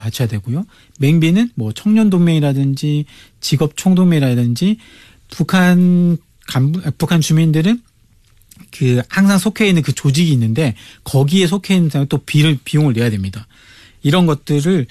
바쳐야 되고요. 맹비는 뭐 청년동맹이라든지 직업총동맹이라든지 북한 주민들은 그 항상 속해 있는 그 조직이 있는데 거기에 속해 있는 사람이 또 비용을 내야 됩니다. 이런 것들을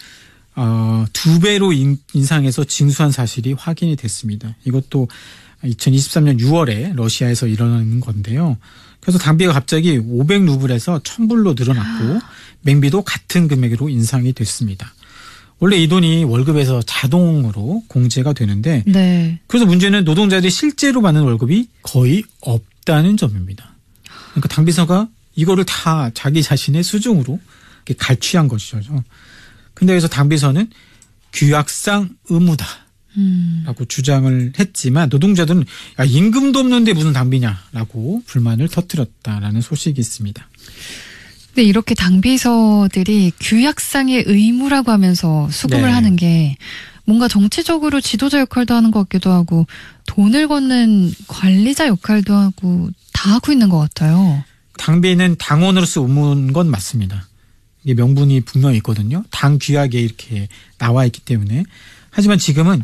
2배로 인상해서 징수한 사실이 확인이 됐습니다. 이것도 2023년 6월에 러시아에서 일어나는 건데요. 그래서 당비가 갑자기 500루블에서 1000불로 늘어났고 맹비도 같은 금액으로 인상이 됐습니다. 원래 이 돈이 월급에서 자동으로 공제가 되는데 네. 그래서 문제는 노동자들이 실제로 받는 월급이 거의 없다는 점입니다. 그러니까 당비서가 이거를 다 자기 자신의 수중으로 이렇게 갈취한 것이죠. 근데 그래서 당비서는 규약상 의무다. 라고 주장을 했지만 노동자들은 야, 임금도 없는데 무슨 당비냐라고 불만을 터뜨렸다라는 소식이 있습니다. 근데 이렇게 당비서들이 규약상의 의무라고 하면서 수금을 네. 하는 게 뭔가 정치적으로 지도자 역할도 하는 것 같기도 하고 돈을 걷는 관리자 역할도 하고 다 하고 있는 것 같아요. 당비는 당원으로서 의무인 건 맞습니다. 이게 명분이 분명히 있거든요. 당 규약에 이렇게 나와 있기 때문에. 하지만 지금은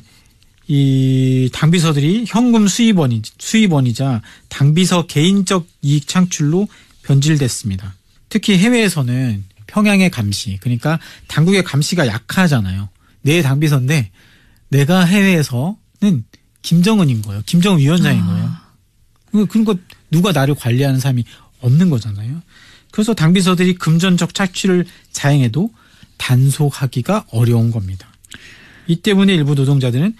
이 당비서들이 현금 수입원이자 당비서 개인적 이익 창출로 변질됐습니다. 특히 해외에서는 평양의 감시, 그러니까 당국의 감시가 약하잖아요. 내 당비서인데 내가 해외에서는 김정은인 거예요. 김정은 위원장인 거예요. 그러니까 누가 나를 관리하는 사람이 없는 거잖아요. 그래서 당비서들이 금전적 착취를 자행해도 단속하기가 어려운 겁니다. 이 때문에 일부 노동자들은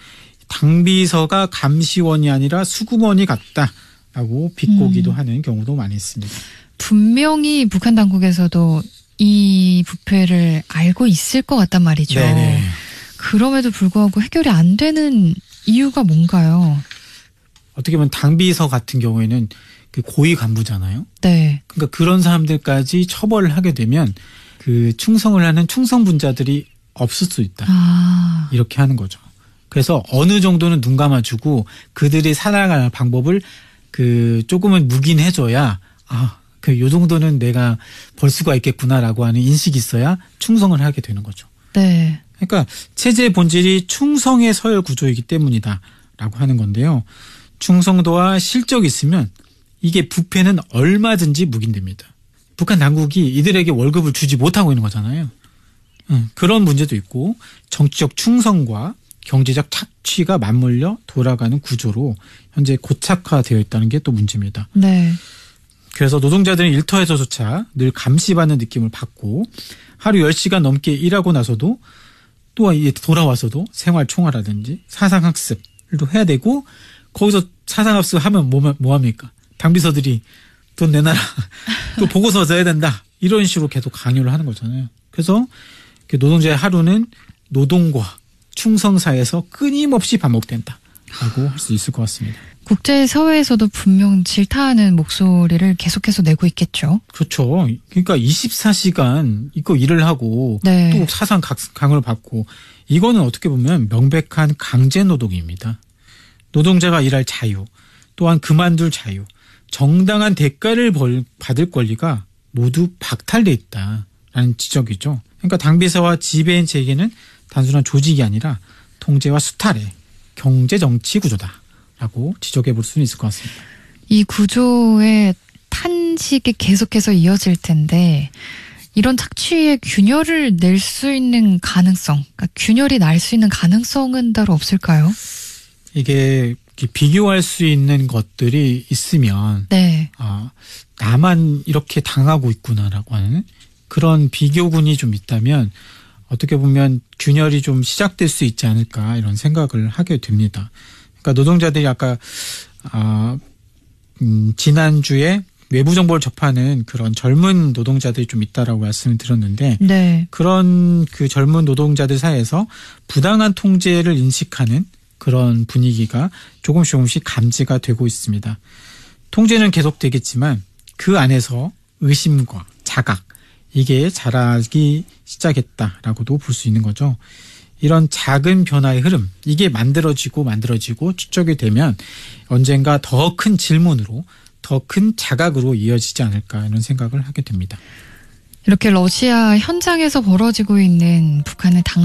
당비서가 감시원이 아니라 수금원이 같다라고 비꼬기도 하는 경우도 많이 있습니다. 분명히 북한 당국에서도 이 부패를 알고 있을 것 같단 말이죠. 네네. 그럼에도 불구하고 해결이 안 되는 이유가 뭔가요? 어떻게 보면 당비서 같은 경우에는 그 고위 간부잖아요. 네. 그러니까 그런 사람들까지 처벌을 하게 되면 그 충성을 하는 충성분자들이 없을 수 있다. 이렇게 하는 거죠. 그래서 어느 정도는 눈 감아주고 그들이 살아갈 방법을 그 조금은 묵인해줘야 요 정도는 내가 벌 수가 있겠구나라고 하는 인식이 있어야 충성을 하게 되는 거죠. 네. 그러니까 체제의 본질이 충성의 서열 구조이기 때문이다라고 하는 건데요. 충성도와 실적이 있으면 이게 부패는 얼마든지 묵인됩니다. 북한 당국이 이들에게 월급을 주지 못하고 있는 거잖아요. 그런 문제도 있고 정치적 충성과 경제적 착취가 맞물려 돌아가는 구조로 현재 고착화되어 있다는 게 또 문제입니다. 네. 그래서 노동자들은 일터에서조차 늘 감시받는 느낌을 받고 하루 10시간 넘게 일하고 나서도 또 돌아와서도 생활총화라든지 사상학습도 해야 되고 거기서 사상학습 하면 뭐 합니까? 당비서들이 돈 내놔라. 또 보고서 써야 된다. 이런 식으로 계속 강요를 하는 거잖아요. 그래서 노동자의 하루는 노동과 충성 사이에서 끊임없이 반복된다라고 할 수 있을 것 같습니다. 국제사회에서도 분명 질타하는 목소리를 계속해서 내고 있겠죠. 그렇죠. 그러니까 24시간 이거 일을 하고 네. 또 사상 강요를 받고 이거는 어떻게 보면 명백한 강제노동입니다. 노동자가 일할 자유, 또한 그만둘 자유, 정당한 대가를 받을 권리가 모두 박탈돼 있다라는 지적이죠. 그러니까 당비서와 지배인 체계는 단순한 조직이 아니라 통제와 수탈의 경제정치 구조다라고 지적해 볼 수는 있을 것 같습니다. 이 구조의 탄식이 계속해서 이어질 텐데 이런 착취의 균열을 낼 수 있는 가능성, 그러니까 균열이 날 수 있는 가능성은 따로 없을까요? 이게 비교할 수 있는 것들이 있으면 네. 나만 이렇게 당하고 있구나라고 하는 그런 비교군이 좀 있다면 어떻게 보면 균열이 좀 시작될 수 있지 않을까 이런 생각을 하게 됩니다. 그러니까 노동자들이 아까 지난주에 외부 정보를 접하는 그런 젊은 노동자들이 좀 있다라고 말씀을 드렸는데 네. 그런 그 젊은 노동자들 사이에서 부당한 통제를 인식하는 그런 분위기가 조금씩 감지가 되고 있습니다. 통제는 계속되겠지만 그 안에서 의심과 자각 이게 자라기 시작했다라고도 볼 수 있는 거죠. 이런 작은 변화의 흐름 이게 만들어지고 축적이 되면 언젠가 더 큰 질문으로 더 큰 자각으로 이어지지 않을까 이런 생각을 하게 됩니다. 이렇게 러시아 현장에서 벌어지고 있는 북한의 당